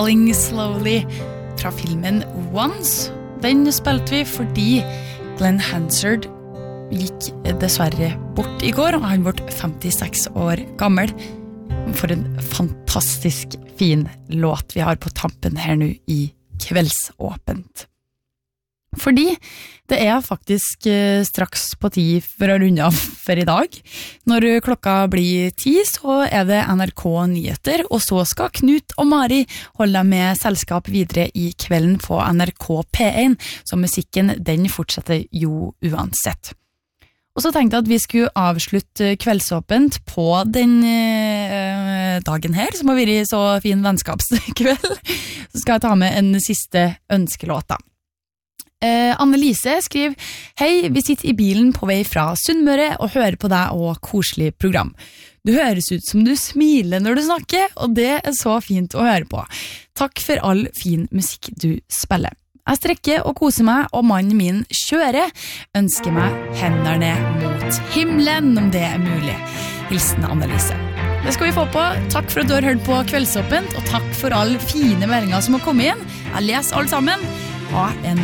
Falling Slowly fra filmen Once. Den spilte vi fordi Glenn Hansard gikk dessverre bort I går, og han ble 56 år gammel. For en fantastisk fin låt vi har på tampen her nå I Kveldsåpent. Fordi det faktisk straks på 10 for å runde av for I dag. Når klokka blir 10 så det NRK Nyheter, og så skal Knut og Mari holde med selskap videre I kvelden på NRK P1, så musikken den fortsetter jo uansett. Og så tenkte jeg at vi skulle avslutte Kveldsåpent på den dagen her, som har vært så fin vennskapskveld. Så skal jeg ta med en siste ønskelåt da. Annelise skriver: Hei, vi sitter I bilen på vei fra Sunnmøre og hører på deg og koselig program. Du høres ut som du smiler når du snakker, og det så fint å høre på. Takk for all fin musikk du spiller. Jeg strekker og koser meg, og mannen min kjører, ønsker meg hendene mot himmelen, om det mulig. Hilsen Annelise. Det skal vi få på. Takk for at du har hørt på Kveldsåpent, og takk for all fine meldinger som har kommet inn. Jeg leser alle sammen. Ha en